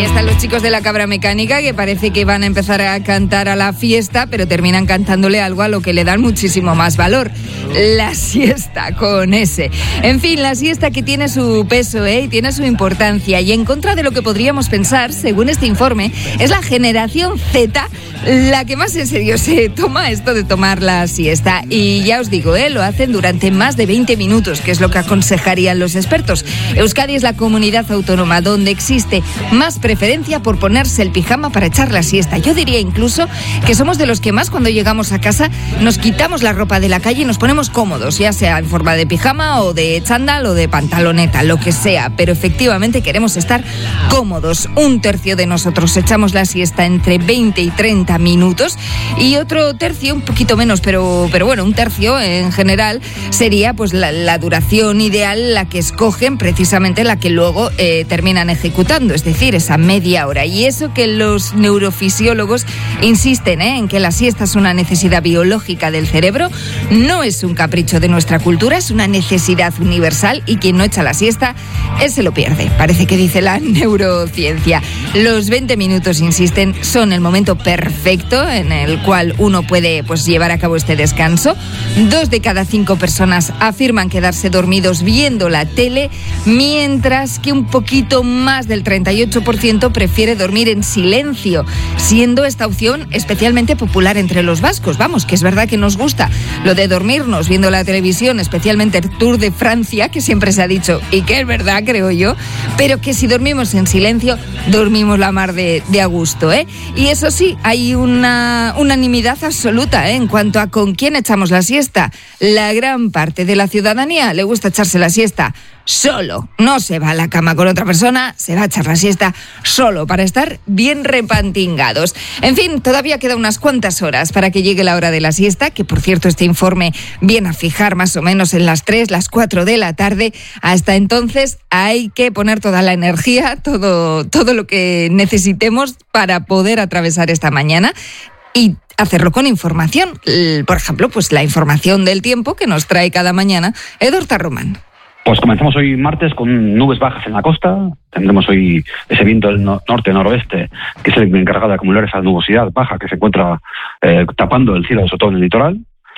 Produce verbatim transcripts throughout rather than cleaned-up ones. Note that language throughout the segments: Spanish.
Ahí están los chicos de la Cabra Mecánica, que parece que van a empezar a cantar a la fiesta, pero terminan cantándole algo a lo que le dan muchísimo más valor: la siesta, con ese. En fin, la siesta que tiene su peso, ¿eh? Y tiene su importancia. Y en contra de lo que podríamos pensar, según este informe, es la generación Z la que más en serio se toma esto de tomar la siesta. Y ya os digo, ¿eh? Lo hacen durante más de veinte minutos, que es lo que aconsejarían los expertos. Euskadi es la comunidad autónoma donde existe más preferencia por ponerse el pijama para echar la siesta. Yo diría incluso que somos de los que más, cuando llegamos a casa, nos quitamos la ropa de la calle y nos ponemos cómodos, ya sea en forma de pijama o de chándal o de pantaloneta, lo que sea, pero efectivamente queremos estar cómodos. Un tercio de nosotros echamos la siesta entre veinte y treinta minutos, y otro tercio, un poquito menos, pero, pero bueno, un tercio en general sería pues la, la duración ideal, la que escogen, precisamente la que luego eh, terminan ejecutando, es decir, esa media hora. Y eso que los neurofisiólogos insisten ¿eh? en que la siesta es una necesidad biológica del cerebro, no es un capricho de nuestra cultura, es una necesidad universal, y quien no echa la siesta, él se lo pierde, parece que dice la neurociencia. Los veinte minutos, insisten, son el momento perfecto en el cual uno puede pues llevar a cabo este descanso. Dos de cada cinco personas afirman quedarse dormidos viendo la tele, mientras que un poquito más del treinta y ocho por ciento prefiere dormir en silencio, siendo esta opción especialmente popular entre los vascos. Vamos, que es verdad que nos gusta lo de dormirnos viendo la televisión, especialmente el Tour de Francia, que siempre se ha dicho, y que es verdad, creo yo, pero que si dormimos en silencio, dormimos la mar de, de a gusto, ¿eh? Y eso sí, hay una unanimidad absoluta ¿eh? en cuanto a con quién echamos la siesta. La gran parte de la ciudadanía le gusta echarse la siesta solo. No se va a la cama con otra persona, se va a echar la siesta solo, para estar bien repantingados. En fin, todavía queda unas cuantas horas para que llegue la hora de la siesta, que por cierto este informe viene a fijar más o menos en las tres, las cuatro de la tarde. Hasta entonces hay que poner toda la energía, todo, todo lo que necesitemos para poder atravesar esta mañana y hacerlo con información. Por ejemplo, pues la información del tiempo que nos trae cada mañana Edor Tarromán. Pues comenzamos hoy martes con nubes bajas en la costa. Tendremos hoy ese viento del no- norte-noroeste, que es el encargado de acumular esa nubosidad baja que se encuentra eh, tapando el cielo, sobre todo en el litoral.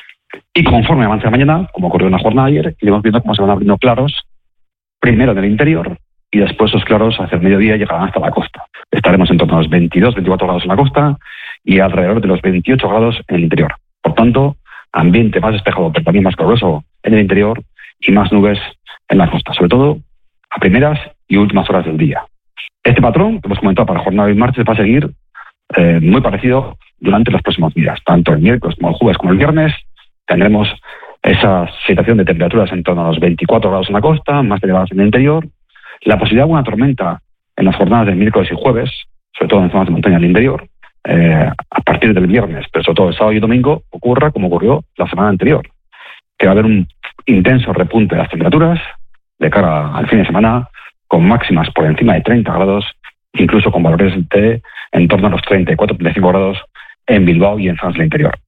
Y conforme avance la mañana, como ocurrió en la jornada de ayer, iremos viendo cómo se van abriendo claros, primero en el interior, y después esos claros hacia el mediodía llegarán hasta la costa. Estaremos en torno a los veintidós, veinticuatro grados en la costa y alrededor de los veintiocho grados en el interior. Por tanto, ambiente más despejado, pero también más caluroso en el interior, y más nubes en la costa, sobre todo a primeras y últimas horas del día. Este patrón que hemos comentado para la jornada de martes va a seguir eh, muy parecido durante los próximos días. Tanto el miércoles como el jueves como el viernes tendremos esa situación de temperaturas en torno a los veinticuatro grados en la costa, más elevadas en el interior. La posibilidad de una tormenta en las jornadas del miércoles y jueves, sobre todo en zonas de montaña del interior, eh, a partir del viernes, pero sobre todo el sábado y domingo, ocurra como ocurrió la semana anterior, que va a haber un intenso repunte de las temperaturas de cara al fin de semana, con máximas por encima de treinta grados, incluso con valores de en torno a los treinta y cuatro, treinta y cinco grados en Bilbao y en zonas del interior.